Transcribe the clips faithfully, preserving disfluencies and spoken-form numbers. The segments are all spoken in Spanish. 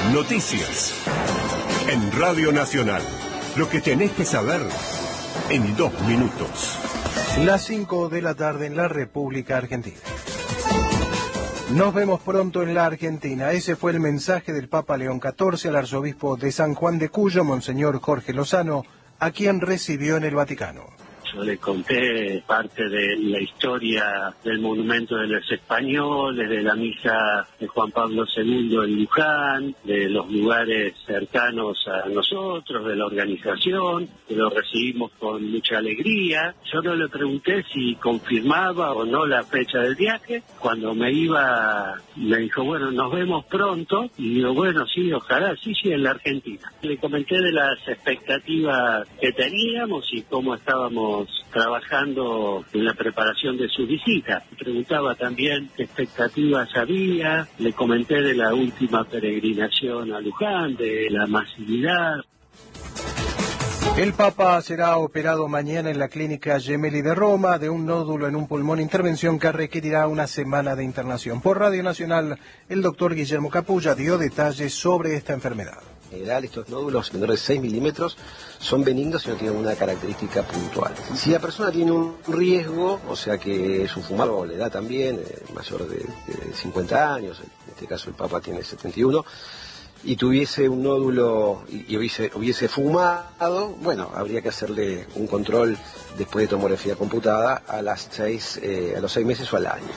Noticias. En Radio Nacional. Lo que tenés que saber en dos minutos. Las cinco de la tarde en la República Argentina. Nos vemos pronto en la Argentina. Ese fue el mensaje del Papa León catorce al arzobispo de San Juan de Cuyo, Monseñor Jorge Lozano, a quien recibió en el Vaticano. Yo le conté parte de la historia del monumento de los españoles, de la misa de Juan Pablo segundo en Luján, de los lugares cercanos a nosotros, de la organización, que lo recibimos con mucha alegría. Yo no le pregunté si confirmaba o no la fecha del viaje. Cuando me iba, me dijo, bueno, nos vemos pronto. Y digo, bueno, sí, ojalá, sí, sí, en la Argentina. Le comenté de las expectativas que teníamos y cómo estábamos trabajando en la preparación de su visita. Preguntaba también qué expectativas había, le comenté de la última peregrinación a Luján, de la masividad. El Papa será operado mañana en la clínica Gemelli de Roma de un nódulo en un pulmón, intervención que requerirá una semana de internación. Por Radio Nacional, el doctor Guillermo Capulla dio detalles sobre esta enfermedad. En general, estos nódulos menores de seis milímetros son benignos y no tienen una característica puntual. Si la persona tiene un riesgo, o sea que es un fumador, o la edad también, eh, mayor de, de cincuenta años, en este caso el Papa tiene setenta y uno, y tuviese un nódulo y, y hubiese, hubiese fumado, bueno, habría que hacerle un control después de tomografía computada a, las seis, eh, a los seis meses o al año.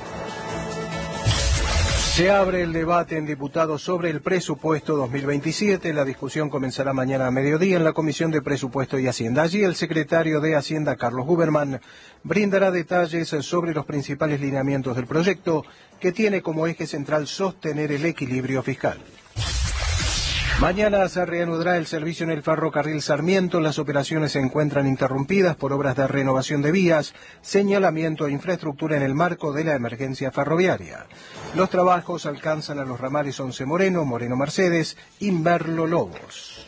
Se abre el debate en diputados sobre el presupuesto dos mil veintisiete. La discusión comenzará mañana a mediodía en la Comisión de Presupuesto y Hacienda. Allí el secretario de Hacienda, Carlos Huberman, brindará detalles sobre los principales lineamientos del proyecto, que tiene como eje central sostener el equilibrio fiscal. Mañana se reanudará el servicio en el ferrocarril Sarmiento. Las operaciones se encuentran interrumpidas por obras de renovación de vías, señalamiento e infraestructura en el marco de la emergencia ferroviaria. Los trabajos alcanzan a los ramales Once Moreno, Moreno Mercedes y Merlo Lobos.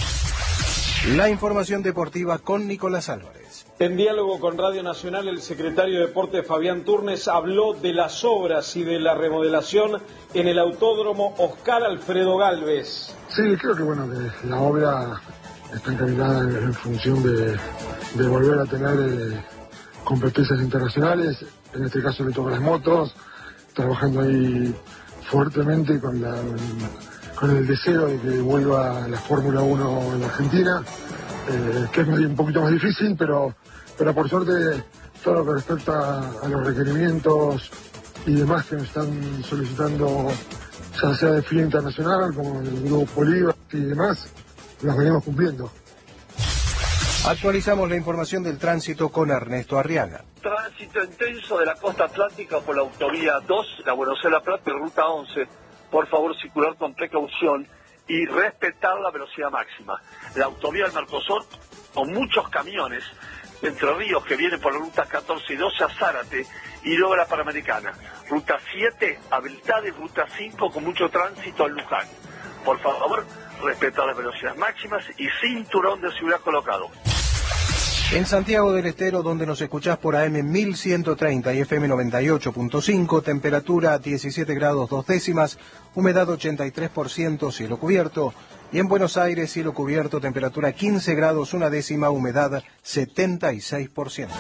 La información deportiva con Nicolás Álvarez. En diálogo con Radio Nacional, el secretario de Deportes Fabián Turnes habló de las obras y de la remodelación en el autódromo Oscar Alfredo Gálvez. Sí, creo que bueno que la obra está encaminada en, en función de, de volver a tener eh, competencias internacionales. En este caso le toca las motos, trabajando ahí fuertemente con, la, con el deseo de que vuelva la Fórmula uno en la Argentina, eh, que es un poquito más difícil, pero, pero por suerte todo lo que respecta a los requerimientos y demás que nos están solicitando, ya sea de F I A Internacional, como el Grupo Bolívar y demás, las venimos cumpliendo. Actualizamos la información del tránsito con Ernesto Arriaga. Tránsito intenso de la costa atlántica por la autovía dos, la Buenos Aires-La Plata y ruta once. Por favor, circular con precaución y respetar la velocidad máxima. La autovía del Mercosur, con muchos camiones, Entre Ríos, que vienen por la ruta catorce y doce a Zárate, y luego la Panamericana. Ruta siete, habilitada, y ruta cinco, con mucho tránsito en Luján. Por favor, respetar las velocidades máximas y cinturón de seguridad colocado. En Santiago del Estero, donde nos escuchás por A M mil ciento treinta y F M noventa y ocho punto cinco, temperatura diecisiete grados dos décimas, humedad ochenta y tres por ciento, cielo cubierto. Y en Buenos Aires, cielo cubierto, temperatura quince grados una décima, humedad setenta y seis por ciento.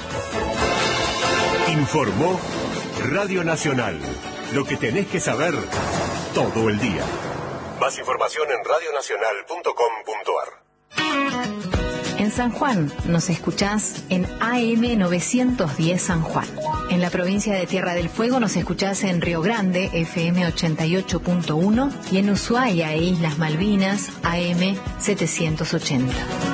Informó Radio Nacional. Lo que tenés que saber todo el día. Más información en radio nacional punto com punto a r. En San Juan nos escuchás en A M novecientos diez San Juan. En la provincia de Tierra del Fuego nos escuchás en Río Grande, F M ochenta y ocho punto uno, y en Ushuaia e Islas Malvinas, A M setecientos ochenta.